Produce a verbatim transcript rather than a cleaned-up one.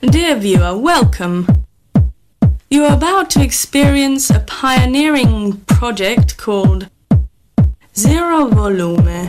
Dear viewer, welcome. You are about to experience a pioneering project called Zero Volume.